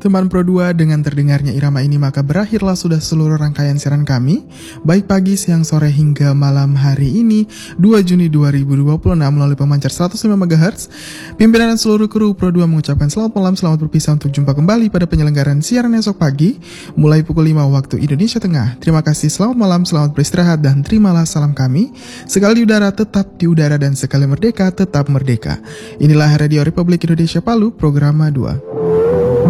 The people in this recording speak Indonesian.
Teman Pro 2, dengan terdengarnya irama ini maka berakhirlah sudah seluruh rangkaian siaran kami, baik pagi, siang, sore hingga malam hari ini 2 Juni 2026 melalui pemancar 105 MHz. Pimpinan dan seluruh kru Pro 2 mengucapkan selamat malam, selamat berpisah untuk jumpa kembali pada penyelenggaraan siaran esok pagi mulai pukul 5 waktu Indonesia Tengah. Terima kasih, selamat malam, selamat beristirahat, dan terimalah salam kami. Sekali di udara tetap di udara, dan sekali merdeka tetap merdeka. Inilah Radio Republik Indonesia Palu, Programa 2.